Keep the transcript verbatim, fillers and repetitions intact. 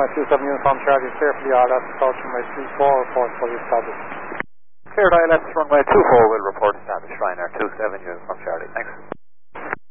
two seven Uniform Charlie, clear for the I L S, approach runway two four, report fully established. Cleared I L S runway two four will report established, Ryanair two seven Uniform Charlie, thanks.